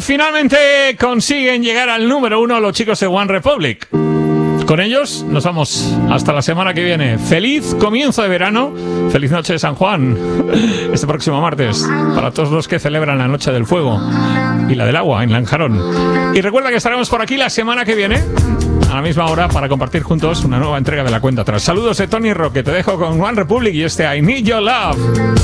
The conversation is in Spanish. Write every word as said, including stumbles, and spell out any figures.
finalmente consiguen llegar al número uno los chicos de One Republic. Con ellos nos vamos hasta la semana que viene. Feliz comienzo de verano, feliz noche de San Juan, este próximo martes, para todos los que celebran la Noche del Fuego y la del Agua en Lanjarón. Y recuerda que estaremos por aquí la semana que viene, a la misma hora, para compartir juntos una nueva entrega de La Cuenta Atrás. Saludos de Tony Roque, te dejo con One Republic y este I Need Your Love.